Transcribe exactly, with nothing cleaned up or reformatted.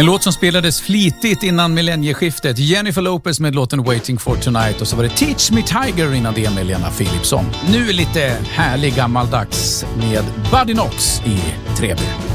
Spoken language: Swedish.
En låt som spelades flitigt innan millennieskiftet. Jennifer Lopez med låten Waiting for Tonight. Och så var det Teach Me Tiger innan det med Lena Philipsson. Nu lite härlig gammaldags med Buddy Knox i tre B.